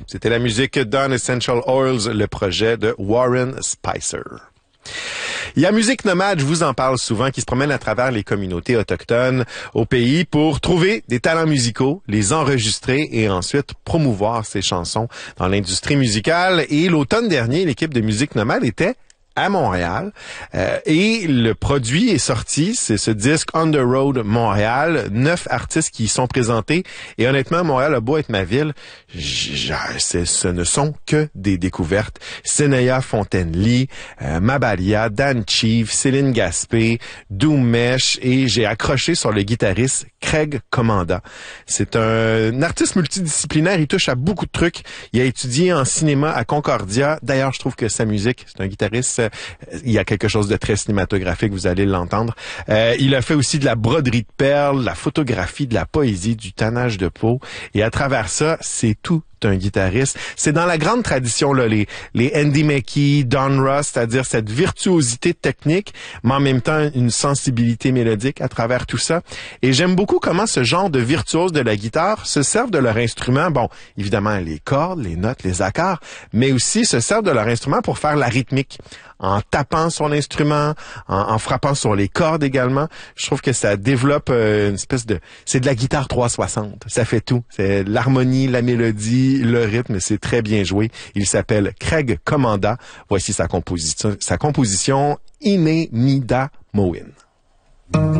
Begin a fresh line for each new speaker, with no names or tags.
C'était la musique d'Un Essential Oils, le projet de Warren Spicer. Il y a Musique Nomade, je vous en parle souvent, qui se promène à travers les communautés autochtones au pays pour trouver des talents musicaux, les enregistrer et ensuite promouvoir ces chansons dans l'industrie musicale. Et l'automne dernier, l'équipe de Musique Nomade était à Montréal et le produit est sorti, c'est ce disque On the Road Montréal, 9 artistes qui y sont présentés et honnêtement, Montréal a beau être ma ville, ce ne sont que des découvertes. Sénéa Fontaine-Lee, Mabalia, Dan Chief, Céline Gaspé, Doumesh et j'ai accroché sur le guitariste Craig Commanda. C'est un artiste multidisciplinaire, il touche à beaucoup de trucs. Il a étudié en cinéma à Concordia. D'ailleurs, je trouve que sa musique, c'est un guitariste, il y a quelque chose de très cinématographique, vous allez l'entendre. Il a fait aussi de la broderie de perles, de la photographie, de la poésie, du tannage de peau. Et à travers ça, c'est tout un guitariste. C'est dans la grande tradition, là, les Andy Mackey, Don Ross, c'est-à-dire cette virtuosité technique, mais en même temps une sensibilité mélodique à travers tout ça. Et j'aime beaucoup comment ce genre de virtuose de la guitare se servent de leur instrument. Bon, évidemment, les cordes, les notes, les accords, mais aussi se servent de leur instrument pour faire la rythmique. En tapant sur l'instrument, en frappant sur les cordes également. Je trouve que ça développe une espèce de... C'est de la guitare 360. Ça fait tout. C'est l'harmonie, la mélodie, le rythme. C'est très bien joué. Il s'appelle Craig Commanda. Voici sa composition Ine Mida Mowin.